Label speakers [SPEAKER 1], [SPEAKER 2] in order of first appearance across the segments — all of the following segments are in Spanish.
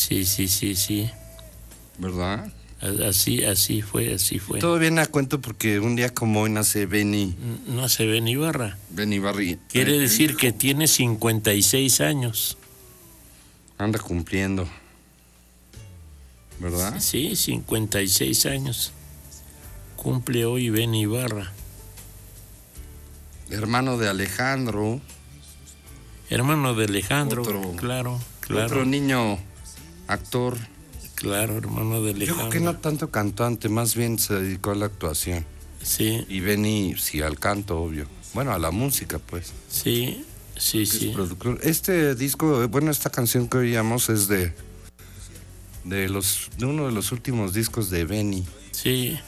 [SPEAKER 1] Sí.
[SPEAKER 2] ¿Verdad?
[SPEAKER 1] Así fue.
[SPEAKER 2] Todo viene a cuento porque un día como hoy nace Benny.
[SPEAKER 1] Nace Benny Ibarra.
[SPEAKER 2] Benny Barri.
[SPEAKER 1] Quiere decir que tiene 56 años.
[SPEAKER 2] Anda cumpliendo. ¿Verdad?
[SPEAKER 1] Sí, 56 años. Cumple hoy Benny Ibarra.
[SPEAKER 2] Hermano de Alejandro.
[SPEAKER 1] Hermano de Alejandro.
[SPEAKER 2] Otro.
[SPEAKER 1] Claro.
[SPEAKER 2] Otro niño actor.
[SPEAKER 1] Claro, hermano de Alejandro.
[SPEAKER 2] Yo creo que no tanto cantante, más bien se dedicó a la actuación.
[SPEAKER 1] Sí.
[SPEAKER 2] Y Benny, sí, al canto, obvio. Bueno, a la música, pues.
[SPEAKER 1] Sí.
[SPEAKER 2] Productor. Este disco, bueno, esta canción que oíamos es de uno de los últimos discos de Benny.
[SPEAKER 1] Sí.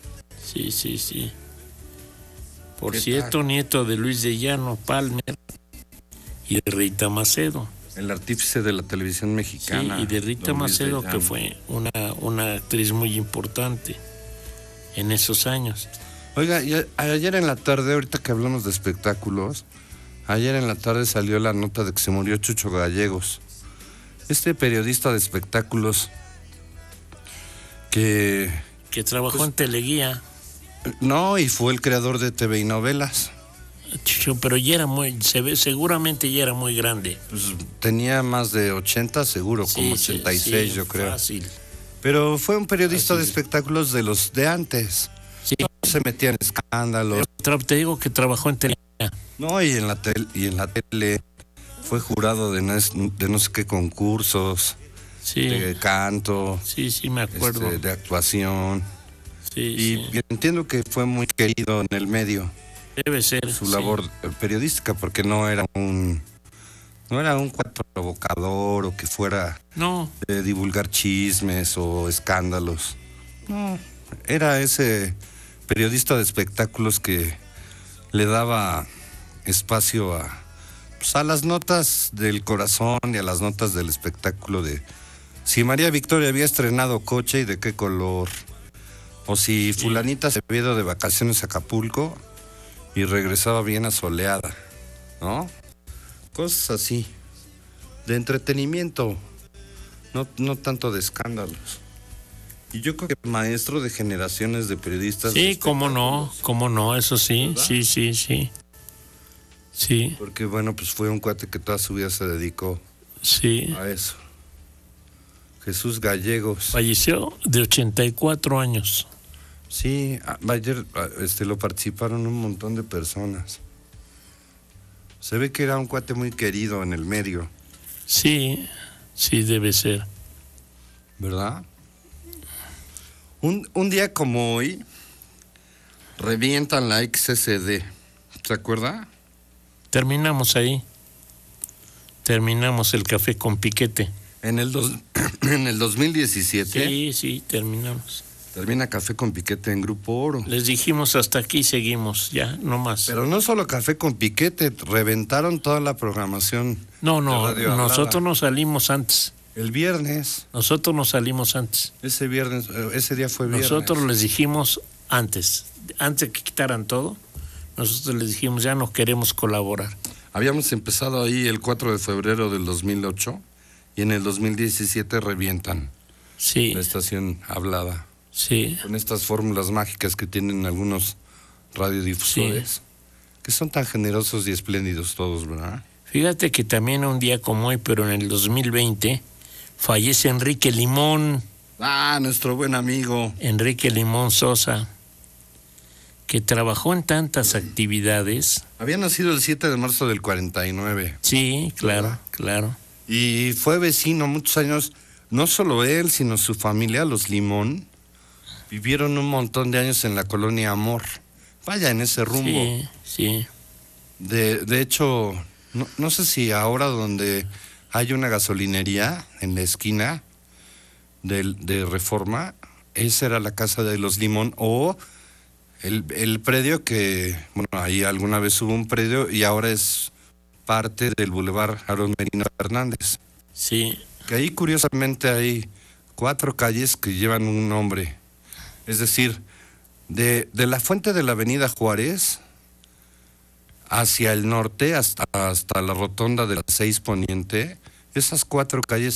[SPEAKER 1] Por cierto, nieto de Luis de Llano Palmer y de Rita Macedo.
[SPEAKER 2] El artífice de la televisión mexicana.
[SPEAKER 1] Sí, y de Rita Macedo, que fue una actriz muy importante en esos años.
[SPEAKER 2] Oiga, y ayer en la tarde, ahorita que hablamos de espectáculos, ayer en la tarde salió la nota de que se murió Chucho Gallegos. Este periodista de espectáculos que
[SPEAKER 1] trabajó en Teleguía.
[SPEAKER 2] No, y fue el creador de TV y Novelas.
[SPEAKER 1] Chucho, pero ya era seguramente ya era muy grande.
[SPEAKER 2] Pues tenía más de 80 seguro, como 86 yo creo.
[SPEAKER 1] Fácil.
[SPEAKER 2] Pero fue un periodista de espectáculos de los de antes.
[SPEAKER 1] Sí.
[SPEAKER 2] No se metía en escándalos.
[SPEAKER 1] Te digo que trabajó en Teleguía.
[SPEAKER 2] No, y en la tele fue jurado de no sé qué concursos.
[SPEAKER 1] Sí.
[SPEAKER 2] De canto.
[SPEAKER 1] Sí, me acuerdo.
[SPEAKER 2] De actuación.
[SPEAKER 1] Sí.
[SPEAKER 2] Entiendo que fue muy querido en el medio.
[SPEAKER 1] Debe ser.
[SPEAKER 2] Su labor periodística, porque no era un cuatro provocador o que fuera de divulgar chismes o escándalos. No, era ese periodista de espectáculos que le daba espacio a las notas del corazón y a las notas del espectáculo de si María Victoria había estrenado coche y de qué color, o si fulanita se había ido de vacaciones a Acapulco y regresaba bien asoleada, ¿no? Cosas así, de entretenimiento, no tanto de escándalos. Y yo creo que maestro de generaciones de periodistas.
[SPEAKER 1] Sí, cómo no, eso sí, ¿verdad? Sí.
[SPEAKER 2] Porque bueno, pues fue un cuate que toda su vida se dedicó a eso. Jesús Gallegos.
[SPEAKER 1] Falleció de 84 años.
[SPEAKER 2] Sí, ayer lo participaron un montón de personas. Se ve que era un cuate muy querido en el medio.
[SPEAKER 1] Sí, debe ser.
[SPEAKER 2] ¿Verdad? Un día como hoy, revientan la XSD. ¿Se acuerda?
[SPEAKER 1] Terminamos ahí. Terminamos el café con piquete.
[SPEAKER 2] En el 2017.
[SPEAKER 1] Sí, terminamos.
[SPEAKER 2] Termina Café con Piquete en Grupo Oro.
[SPEAKER 1] Les dijimos hasta aquí seguimos, ya, no más.
[SPEAKER 2] Pero no solo Café con Piquete, reventaron toda la programación.
[SPEAKER 1] No, nosotros nos salimos antes.
[SPEAKER 2] El viernes.
[SPEAKER 1] Nosotros nos salimos antes.
[SPEAKER 2] Ese día fue viernes.
[SPEAKER 1] Nosotros les dijimos antes de que quitaran todo, nosotros les dijimos ya no queremos colaborar.
[SPEAKER 2] Habíamos empezado ahí el 4 de febrero del 2008 y en el 2017 revientan la estación hablada.
[SPEAKER 1] Sí.
[SPEAKER 2] Con estas fórmulas mágicas que tienen algunos radiodifusores, que son tan generosos y espléndidos todos, ¿verdad?
[SPEAKER 1] Fíjate que también un día como hoy, pero en el 2020, fallece Enrique Limón.
[SPEAKER 2] Nuestro buen amigo.
[SPEAKER 1] Enrique Limón Sosa, que trabajó en tantas actividades.
[SPEAKER 2] Había nacido el 7 de marzo del 49.
[SPEAKER 1] Sí, claro.
[SPEAKER 2] Y fue vecino muchos años, no solo él, sino su familia, los Limón. Vivieron un montón de años en la colonia Amor. Vaya, en ese rumbo.
[SPEAKER 1] Sí.
[SPEAKER 2] De hecho, no sé si ahora donde hay una gasolinería en la esquina de Reforma, esa era la casa de los Limón, o el predio que, bueno, ahí alguna vez hubo un predio y ahora es parte del Boulevard Aarón Merino Hernández.
[SPEAKER 1] Sí.
[SPEAKER 2] Que ahí curiosamente hay 4 calles que llevan un nombre. Es decir, de la fuente de la avenida Juárez hacia el norte hasta la rotonda de la 6 Poniente, esas 4 calles